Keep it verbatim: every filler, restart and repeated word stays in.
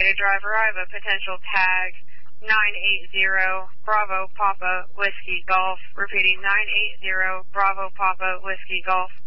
designated driver. I have a potential tag nine eight zero Bravo Papa Whiskey Golf. Repeating, nine eight zero Bravo Papa Whiskey Golf.